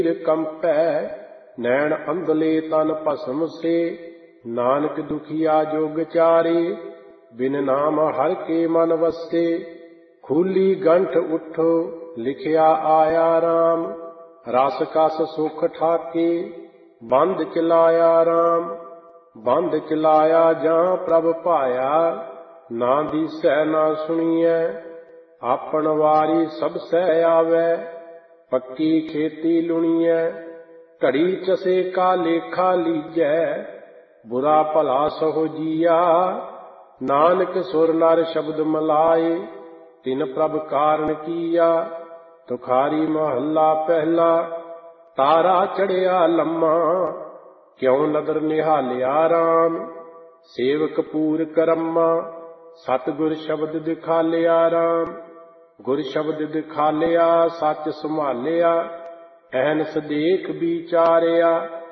कंपै नैन अंधले तन भस्म से। नानक दुखिया जोग चारे बिन नाम हर के मन वसे। खूली गंठ उठो लिखिया आया राम रस कस सुख ठाके। बंद चलाया राम बंद चलाया जां प्रभ पाया। ना दिसै ना सुनिए आपन वारी सब सह आवे। पक्की खेती लुणिए घड़ी चसे का लेखा लीजै। बुरा भला सहो जिया नानक सुर नर शब्द मलाए। तिन प्रभ कारण किया तुखारी महला पहला। तारा चढ़िया लम्मा क्यों नदर निहालिया राम। सेवक पूर करम्मा सतगुर शब्द दिखालिया राम। गुर शब्द दिखालिया सच संभालिया। अहनस देख विचारिया